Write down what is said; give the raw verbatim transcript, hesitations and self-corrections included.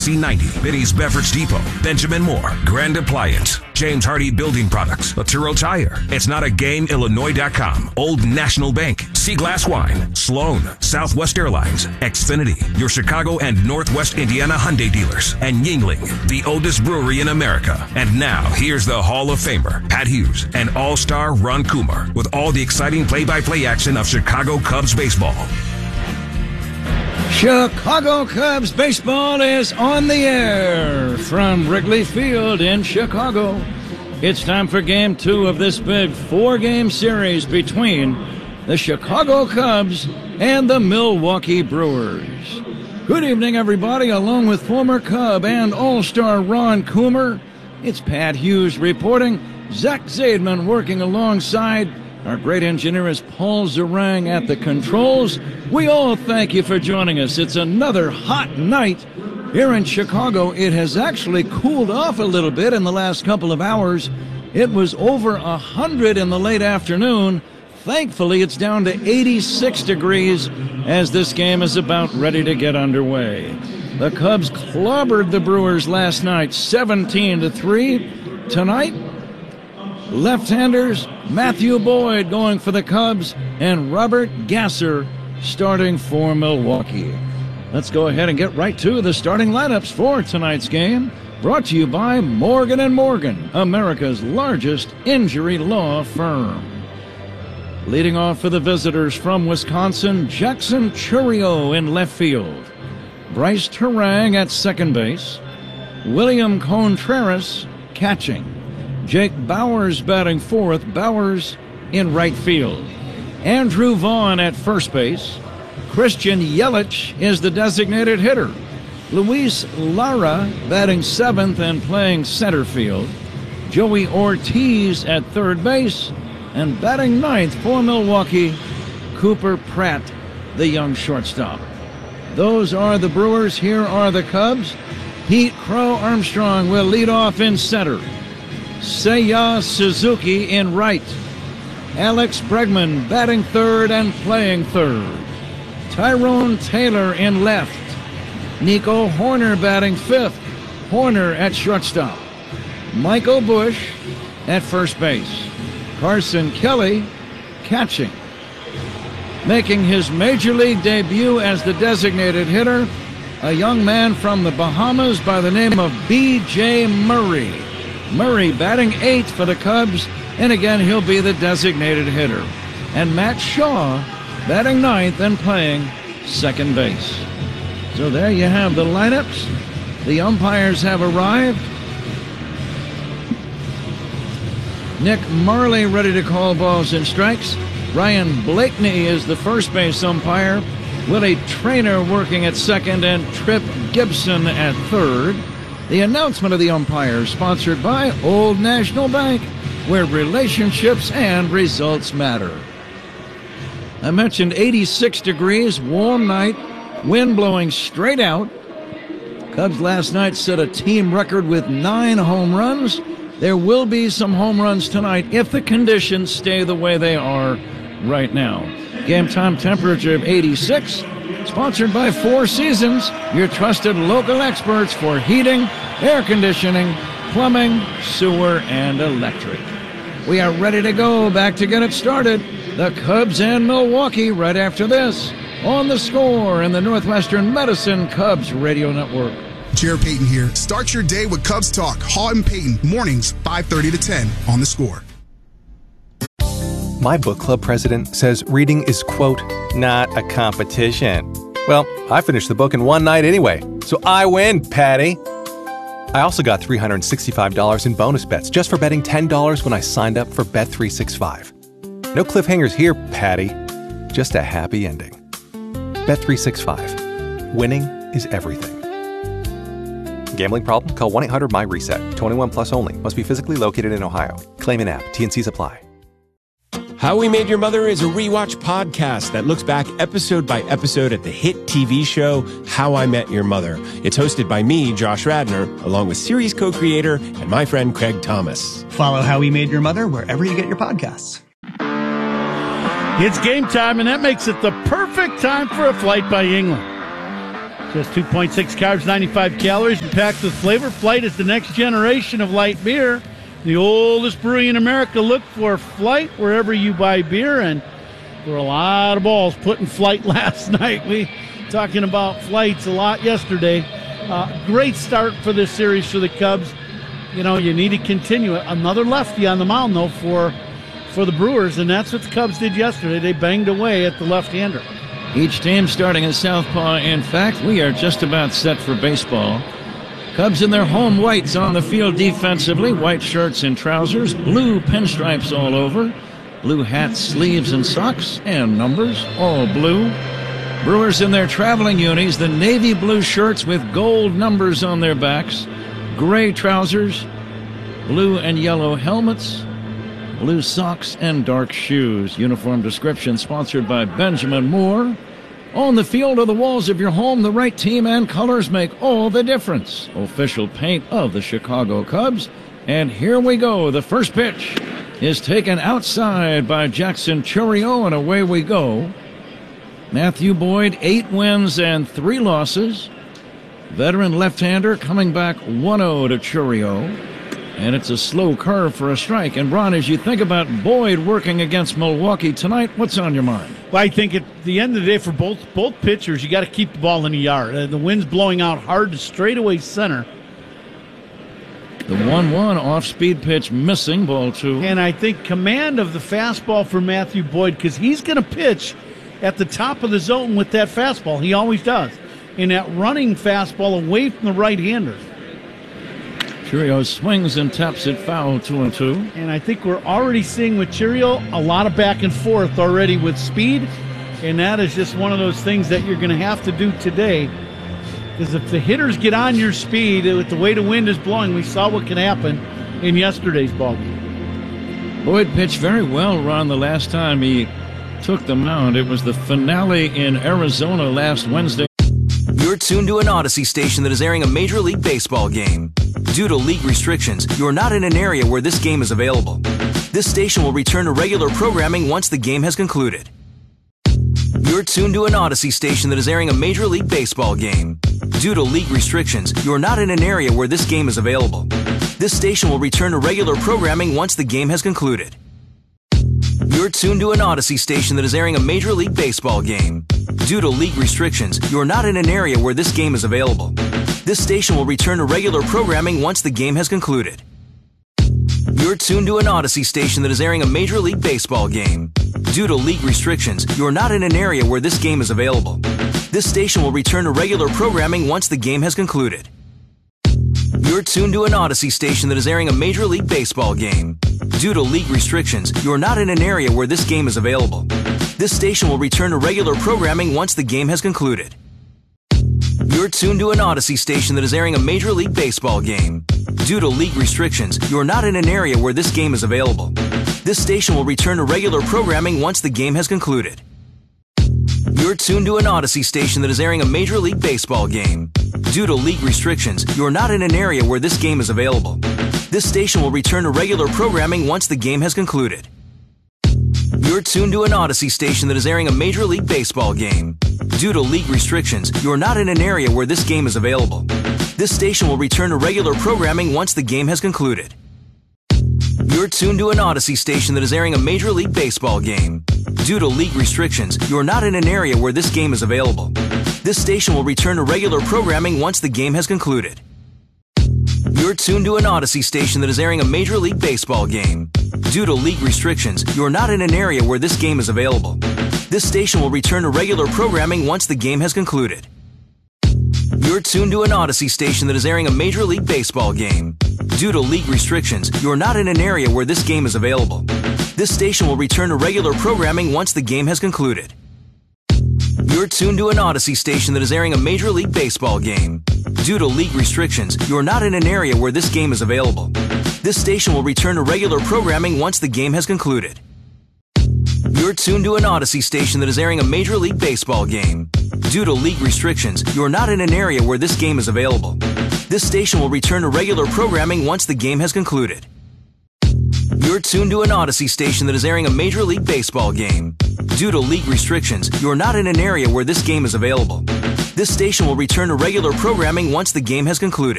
C ninety, Biddy's Beverage Depot, Benjamin Moore, Grand Appliance, James Hardy Building Products, Laturo Tire, It's Not a Game, Illinois dot com, Old National Bank, Sea Glass Wine, Sloan, Southwest Airlines, Xfinity, your Chicago and Northwest Indiana Hyundai dealers, and Yingling, the oldest brewery in America. And now, here's the Hall of Famer, Pat Hughes, and All-Star Ron Coomer, with all the exciting play-by-play action of Chicago Cubs baseball. Chicago Cubs baseball is on the air from Wrigley Field in Chicago. It's time for game two of this big four-game series between the Chicago Cubs and the Milwaukee Brewers. Good evening, everybody. Along with former Cub and All-Star Ron Coomer, it's Pat Hughes reporting. Zach Zaidman working alongside. Our great engineer is Paul Zarang at the controls. We all thank you for joining us. It's another hot night here in Chicago. It has actually cooled off a little bit in the last couple of hours. It was over one hundred in the late afternoon. Thankfully, it's down to eighty-six degrees as this game is about ready to get underway. The Cubs clobbered the Brewers last night, seventeen to three. Tonight, left-handers, Matthew Boyd going for the Cubs, and Robert Gasser starting for Milwaukee. Let's go ahead and get right to the starting lineups for tonight's game. Brought to you by Morgan and Morgan, America's largest injury law firm. Leading off for the visitors from Wisconsin, Jackson Chourio in left field. Bryce Terang at second base. William Contreras catching. Jake Bowers batting fourth, Bowers in right field. Andrew Vaughn at first base. Christian Yelich is the designated hitter. Luis Lara batting seventh and playing center field. Joey Ortiz at third base. And batting ninth for Milwaukee, Cooper Pratt, the young shortstop. Those are the Brewers. Here are the Cubs. Pete Crow Armstrong will lead off in center. Seiya Suzuki in right. Alex Bregman batting third and playing third. Tyrone Taylor in left. Nico Horner batting fifth. Horner at shortstop. Michael Busch at first base. Carson Kelly catching. Making his major league debut as the designated hitter, a young man from the Bahamas by the name of B J Murray. Murray batting eighth for the Cubs, and again he'll be the designated hitter. And Matt Shaw batting ninth and playing second base. So there you have the lineups. The umpires have arrived. Nick Marley ready to call balls and strikes. Ryan Blakeney is the first base umpire. Willie Traynor working at second, and Trip Gibson at third. The announcement of the umpires sponsored by Old National Bank, where relationships and results matter. I mentioned eighty-six degrees, warm night, wind blowing straight out. Cubs last night set a team record with nine home runs. There will be some home runs tonight if the conditions stay the way they are right now. Game time temperature of eighty-six. Sponsored by Four Seasons, your trusted local experts for heating, air conditioning, plumbing, sewer, and electric. We are ready to go. Back to get it started. The Cubs and Milwaukee right after this on The Score in the Northwestern Medicine Cubs Radio Network. Jared Payton here. Start your day with Cubs Talk. Haw and Payton, mornings five thirty to ten on The Score. My book club president says reading is, quote, not a competition. Well, I finished the book in one night anyway, so I win, Patty. I also got three hundred sixty-five dollars in bonus bets just for betting ten dollars when I signed up for Bet three sixty-five. No cliffhangers here, Patty. Just a happy ending. Bet three sixty-five. Winning is everything. Gambling problem? Call one eight hundred my reset. twenty-one plus only. Must be physically located in Ohio. Claim in app. T and Cs apply. How We Made Your Mother is a rewatch podcast that looks back episode by episode at the hit T V show How I Met Your Mother. It's hosted by me, Josh Radnor, along with series co-creator and my friend Craig Thomas. Follow How We Made Your Mother wherever you get your podcasts. It's game time, and that makes it the perfect time for a flight by England. Just two point six carbs, ninety-five calories, and packed with flavor. Flight is the next generation of light beer. The oldest brewery in America. Look for Flight wherever you buy beer. And there were a lot of balls put in Flight last night. We talking about Flights a lot yesterday. Uh, great start for this series for the Cubs. You know, you need to continue it. Another lefty on the mound, though, for, for the Brewers, and that's what the Cubs did yesterday. They banged away at the left-hander. Each team starting at southpaw. In fact, we are just about set for baseball. Cubs in their home whites on the field defensively. White shirts and trousers. Blue pinstripes all over. Blue hats, sleeves, and socks. And numbers, all blue. Brewers in their traveling unis. The navy blue shirts with gold numbers on their backs. Gray trousers. Blue and yellow helmets. Blue socks and dark shoes. Uniform description sponsored by Benjamin Moore. On the field or the walls of your home, the right team and colors make all the difference. Official paint of the Chicago Cubs. And here we go. The first pitch is taken outside by Jackson Chourio, and away we go. Matthew Boyd, eight wins and three losses. Veteran left-hander coming back one oh to Chourio. And it's a slow curve for a strike. And, Ron, as you think about Boyd working against Milwaukee tonight, what's on your mind? Well, I think at the end of the day for both both pitchers, you got to keep the ball in the yard. Uh, the wind's blowing out hard to straightaway center. The one one off-speed pitch missing, ball two. And I think command of the fastball for Matthew Boyd, because he's going to pitch at the top of the zone with that fastball. He always does. And that running fastball away from the right-hander. Chourio swings and taps it foul, two and two. And I think we're already seeing with Chourio a lot of back and forth already with speed, and that is just one of those things that you're going to have to do today. Because if the hitters get on your speed, with the way the wind is blowing, we saw what can happen in yesterday's ballgame. Boyd pitched very well, Ron, the last time he took the mound. It was the finale in Arizona last Wednesday. You're tuned to an Odyssey station that is airing a Major League Baseball game. Due to league restrictions, you're not in an area where this game is available. This station will return to regular programming once the game has concluded. You're tuned to an Odyssey station that is airing a Major League Baseball game. Due to league restrictions, you're not in an area where this game is available. This station will return to regular programming once the game has concluded. You're tuned to an Odyssey station that is airing a Major League Baseball game. Due to league restrictions, you're not in an area where this game is available. This station will return to regular programming once the game has concluded. You're tuned to an Odyssey station that is airing a Major League Baseball game. Due to league restrictions, you're not in an area where this game is available. This station will return to regular programming once the game has concluded. You're tuned to an Odyssey station that is airing a Major League Baseball game. Due to league restrictions, you're not in an area where this game is available. This station will return to regular programming once the game has concluded. You're tuned to an Odyssey station that is airing a Major League Baseball game. Due to league restrictions, you're not in an area where this game is available. This station will return to regular programming once the game has concluded. You're tuned to an Odyssey station that is airing a Major League Baseball game. Due to league restrictions, you're not in an area where this game is available. This station will return to regular programming once the game has concluded. You're tuned to an Odyssey station that is airing a Major League Baseball game. Due to league restrictions, you're not in an area where this game is available. This station will return to regular programming once the game has concluded. You're tuned to an Odyssey station that is airing a Major League Baseball game. Due to league restrictions, you're not in an area where this game is available. This station will return to regular programming once the game has concluded. You're tuned to an Odyssey station that is airing a Major League Baseball game. Due to league restrictions, you're not in an area where this game is available. This station will return to regular programming once the game has concluded. You're tuned to an Odyssey station that is airing a Major League Baseball game. Due to league restrictions, you're not in an area where this game is available. This station will return to regular programming once the game has concluded. You're tuned to an Odyssey station that is airing a Major League Baseball game. Due to league restrictions, you're not in an area where this game is available. This station will return to regular programming once the game has concluded. You're tuned to an Odyssey station that is airing a Major League Baseball game. Due to league restrictions, you're not in an area where this game is available. This station will return to regular programming once the game has concluded. You're tuned to an Odyssey station that is airing a Major League Baseball game. Due to league restrictions, you're not in an area where this game is available. This station will return to regular programming once the game has concluded.